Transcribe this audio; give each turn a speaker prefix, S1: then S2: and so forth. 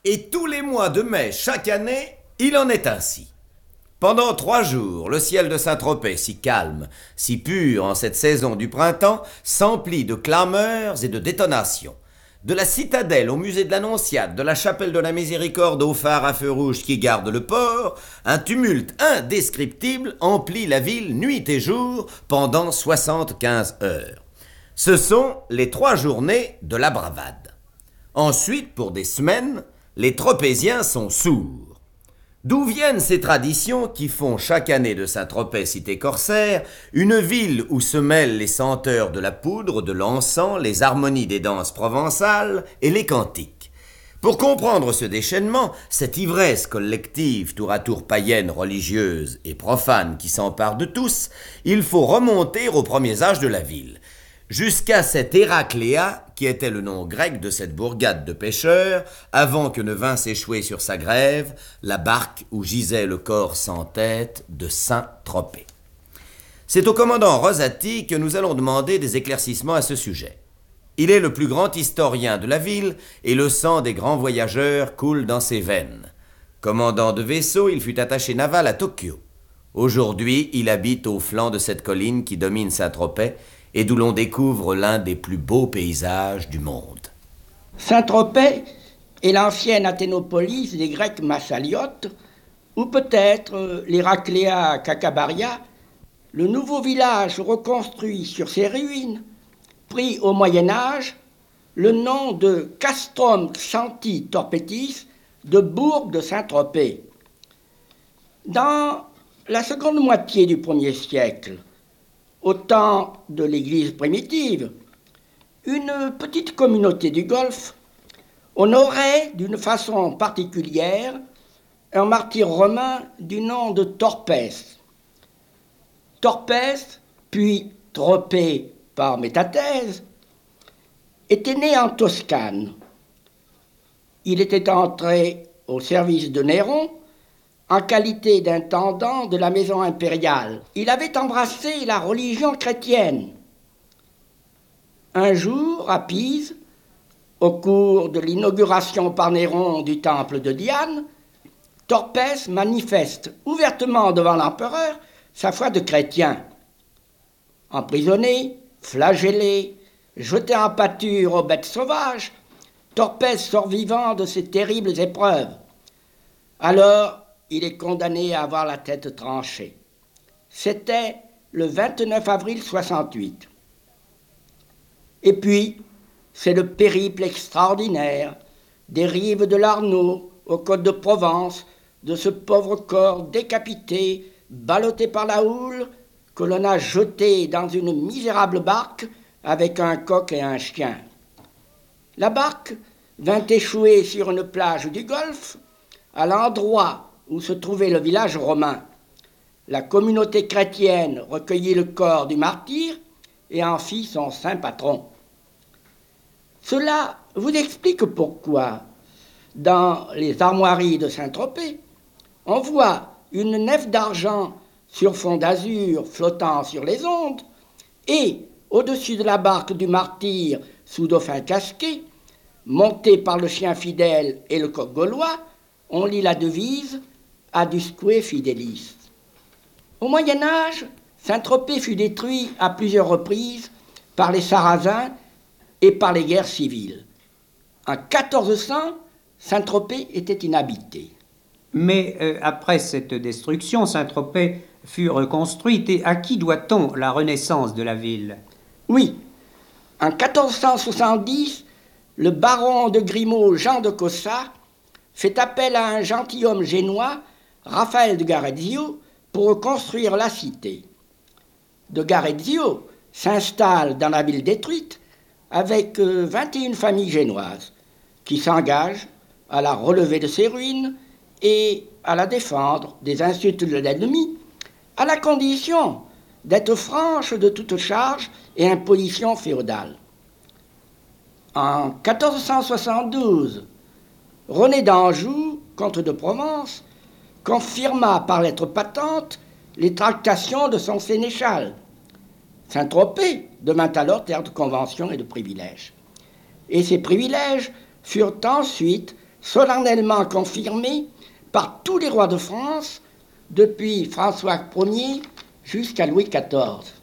S1: Et tous les mois de mai chaque année, il en est ainsi. Pendant 3 jours, le ciel de Saint-Tropez, si calme, si pur en cette saison du printemps, s'emplit de clameurs et de détonations. De la citadelle au musée de l'Annonciade, de la chapelle de la Miséricorde au phare à feu rouge qui garde le port, un tumulte indescriptible emplit la ville nuit et jour pendant 75 heures. Ce sont les 3 journées de la bravade. Ensuite, pour des semaines, les Tropéziens sont sourds. D'où viennent ces traditions qui font chaque année de Saint-Tropez, cité corsaire, une ville où se mêlent les senteurs de la poudre, de l'encens, les harmonies des danses provençales et les cantiques? Pour comprendre ce déchaînement, cette ivresse collective tour à tour païenne, religieuse et profane qui s'empare de tous, il faut remonter aux premiers âges de la ville. Jusqu'à cet Héracléa, qui était le nom grec de cette bourgade de pêcheurs, avant que ne vînt s'échouer sur sa grève la barque où gisait le corps sans tête de Saint-Tropez. C'est au commandant Rosati que nous allons demander des éclaircissements à ce sujet. Il est le plus grand historien de la ville et le sang des grands voyageurs coule dans ses veines. Commandant de vaisseau, il fut attaché naval à Tokyo. Aujourd'hui, il habite au flanc de cette colline qui domine Saint-Tropez et d'où l'on découvre l'un des plus beaux paysages du monde.
S2: Saint-Tropez est l'ancienne Athénopolis des Grecs Massaliotes, ou peut-être l'Héracléa Cacabaria, le nouveau village reconstruit sur ses ruines, prit au Moyen-Âge le nom de Castrum Xanthi Torpetis, de bourg de Saint-Tropez. Dans la seconde moitié du 1er siècle, au temps de l'Église primitive, une petite communauté du Golfe honorait d'une façon particulière un martyr romain du nom de Torpès. Torpès, puis Tropez par métathèse, était né en Toscane. Il était entré au service de Néron en qualité d'intendant de la maison impériale. Il avait embrassé la religion chrétienne. Un jour, à Pise, au cours de l'inauguration par Néron du temple de Diane, Torpès manifeste ouvertement devant l'empereur sa foi de chrétien. Emprisonné, flagellé, jeté en pâture aux bêtes sauvages, Torpès sort vivant de ces terribles épreuves. Alors, il est condamné à avoir la tête tranchée. C'était le 29 avril 68. Et puis, c'est le périple extraordinaire des rives de l'Arno aux côtes de Provence, de ce pauvre corps décapité, ballotté par la houle, que l'on a jeté dans une misérable barque avec un coq et un chien. La barque vint échouer sur une plage du Golfe, à l'endroit où se trouvait le village romain. La communauté chrétienne recueillit le corps du martyr et en fit son saint patron. Cela vous explique pourquoi, dans les armoiries de Saint-Tropez, on voit une nef d'argent sur fond d'azur flottant sur les ondes, et, au-dessus de la barque du martyr sous dauphin casqué, montée par le chien fidèle et le coq gaulois, on lit la devise « Adusque Fidelis ». Au Moyen-Âge, Saint-Tropez fut détruit à plusieurs reprises par les Sarrasins et par les guerres civiles. En 1400, Saint-Tropez était inhabité.
S3: Mais après cette destruction, Saint-Tropez fut reconstruite. Et à qui doit-on la renaissance de la ville?
S2: Oui, en 1470, le baron de Grimaud Jean de Cossa fait appel à un gentilhomme génois, Raphaël de Garezio, pour reconstruire la cité. De Garezio s'installe dans la ville détruite avec 21 familles génoises qui s'engagent à la relever de ses ruines et à la défendre des insultes de l'ennemi, à la condition d'être franche de toute charge et imposition féodale. En 1472, René d'Anjou, comte de Provence, confirma par lettre patente les tractations de son sénéchal. Saint-Tropez devint alors terre de conventions et de privilèges. Et ces privilèges furent ensuite solennellement confirmée par tous les rois de France, depuis François Ier jusqu'à Louis XIV.